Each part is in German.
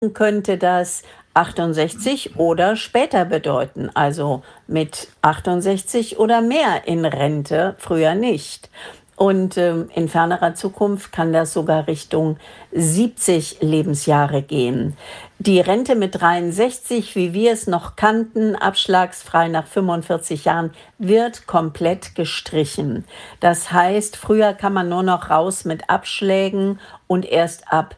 könnte das 68 oder später bedeuten, also mit 68 oder mehr in Rente, früher nicht. Und in fernerer Zukunft kann das sogar Richtung 70 Lebensjahre gehen. Die Rente mit 63, wie wir es noch kannten, abschlagsfrei nach 45 Jahren, wird komplett gestrichen. Das heißt, früher kann man nur noch raus mit Abschlägen und erst ab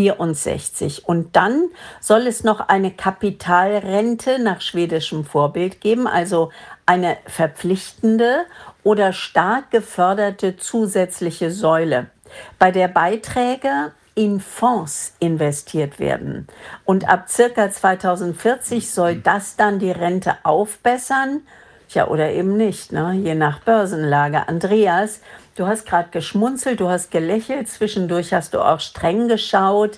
64. Und dann soll es noch eine Kapitalrente nach schwedischem Vorbild geben, also eine verpflichtende oder stark geförderte zusätzliche Säule, bei der Beiträge in Fonds investiert werden. Und ab circa 2040 soll das dann die Rente aufbessern. Tja, oder eben nicht, ne? Je nach Börsenlage. Andreas, du hast gerade geschmunzelt, du hast gelächelt, zwischendurch hast du auch streng geschaut.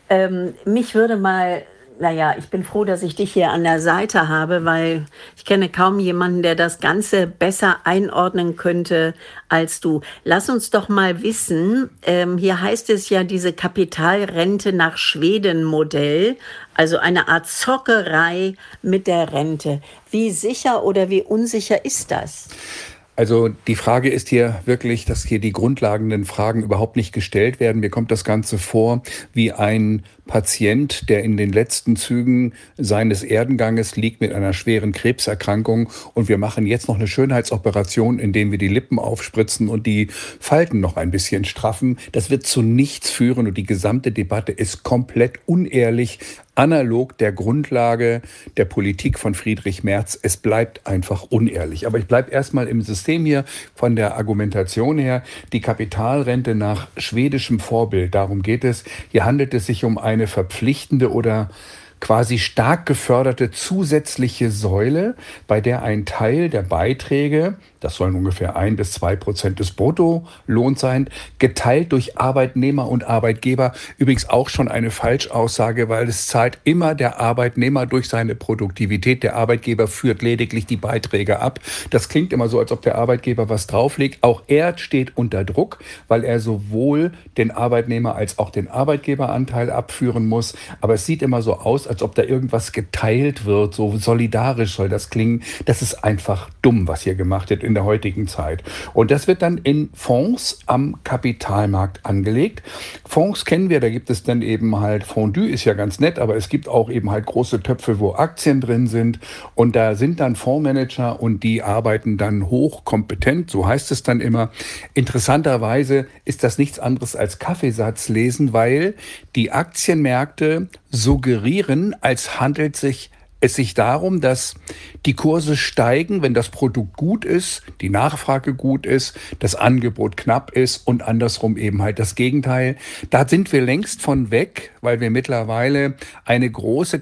Mich würde mal, naja, ich bin froh, dass ich dich hier an der Seite habe, weil ich kenne kaum jemanden, der das Ganze besser einordnen könnte als du. Lass uns doch mal wissen, hier heißt es ja diese Kapitalrente nach Schweden-Modell, also eine Art Zockerei mit der Rente. Wie sicher oder wie unsicher ist das? Also die Frage ist hier wirklich, dass hier die grundlegenden Fragen überhaupt nicht gestellt werden. Mir kommt das Ganze vor wie ein Patient, der in den letzten Zügen seines Erdenganges liegt mit einer schweren Krebserkrankung und wir machen jetzt noch eine Schönheitsoperation, indem wir die Lippen aufspritzen und die Falten noch ein bisschen straffen. Das wird zu nichts führen und die gesamte Debatte ist komplett unehrlich, analog der Grundlage der Politik von Friedrich Merz. Es bleibt einfach unehrlich. Aber ich bleibe erstmal im System hier von der Argumentation her. Die Kapitalrente nach schwedischem Vorbild, darum geht es. Hier handelt es sich um eine verpflichtende oder quasi stark geförderte zusätzliche Säule, bei der ein Teil der Beiträge, das sollen ungefähr 1-2% des Bruttolohns sein, geteilt durch Arbeitnehmer und Arbeitgeber. Übrigens auch schon eine Falschaussage, weil es zahlt immer der Arbeitnehmer durch seine Produktivität. Der Arbeitgeber führt lediglich die Beiträge ab. Das klingt immer so, als ob der Arbeitgeber was drauflegt. Auch er steht unter Druck, weil er sowohl den Arbeitnehmer als auch den Arbeitgeberanteil abführen muss. Aber es sieht immer so aus, als ob da irgendwas geteilt wird. So solidarisch soll das klingen. Das ist einfach dumm, was hier gemacht wird in der heutigen Zeit. Und das wird dann in Fonds am Kapitalmarkt angelegt. Fonds kennen wir, da gibt es dann eben halt, Fondue ist ja ganz nett, aber es gibt auch eben halt große Töpfe, wo Aktien drin sind. Und da sind dann Fondsmanager und die arbeiten dann hochkompetent, so heißt es dann immer. Interessanterweise ist das nichts anderes als Kaffeesatz lesen, weil die Aktienmärkte suggerieren, als handelt es sich darum, dass die Kurse steigen, wenn das Produkt gut ist, die Nachfrage gut ist, das Angebot knapp ist und andersrum eben halt das Gegenteil. Da sind wir längst von weg, weil wir mittlerweile eine große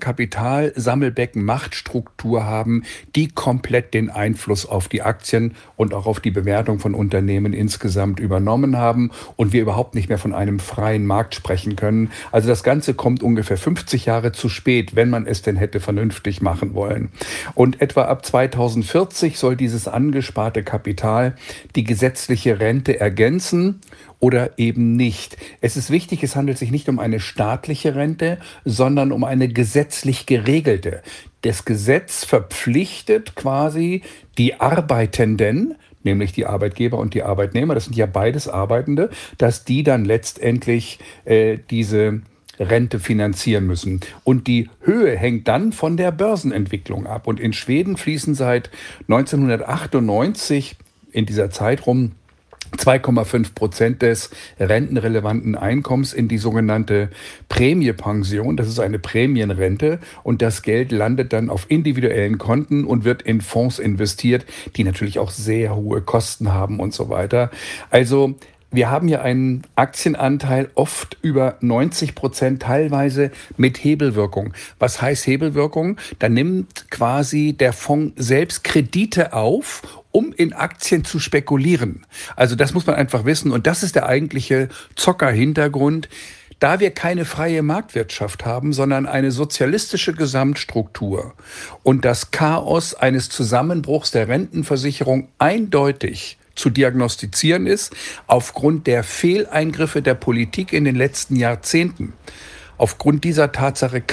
Kapitalsammelbecken-Machtstruktur haben, die komplett den Einfluss auf die Aktien und auch auf die Bewertung von Unternehmen insgesamt übernommen haben und wir überhaupt nicht mehr von einem freien Markt sprechen können. Also das Ganze kommt ungefähr 50 Jahre zu spät, wenn man es denn hätte vernünftig machen wollen. Und etwa ab 2040 soll dieses angesparte Kapital die gesetzliche Rente ergänzen oder eben nicht. Es ist wichtig, es handelt sich nicht um eine staatliche Rente, sondern um eine gesetzlich geregelte. Das Gesetz verpflichtet quasi die Arbeitenden, nämlich die Arbeitgeber und die Arbeitnehmer, das sind ja beides Arbeitende, dass die dann letztendlich diese Rente finanzieren müssen. Und die Höhe hängt dann von der Börsenentwicklung ab. Und in Schweden fließen seit 1998 in dieser Zeit rum 2,5% des rentenrelevanten Einkommens in die sogenannte Prämiepension. Das ist eine Prämienrente und das Geld landet dann auf individuellen Konten und wird in Fonds investiert, die natürlich auch sehr hohe Kosten haben und so weiter. Also wir haben ja einen Aktienanteil oft über 90%, teilweise mit Hebelwirkung. Was heißt Hebelwirkung? Da nimmt quasi der Fonds selbst Kredite auf, um in Aktien zu spekulieren. Also das muss man einfach wissen und das ist der eigentliche Zockerhintergrund. Da wir keine freie Marktwirtschaft haben, sondern eine sozialistische Gesamtstruktur und das Chaos eines Zusammenbruchs der Rentenversicherung eindeutig zu diagnostizieren ist, aufgrund der Fehleingriffe der Politik in den letzten Jahrzehnten, Aufgrund dieser Tatsache